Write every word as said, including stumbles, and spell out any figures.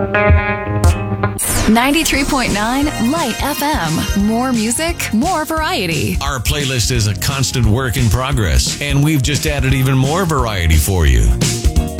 ninety-three point nine Light F M. More music, more variety. Our playlist is a constant work in progress, and we've just added even more variety for you.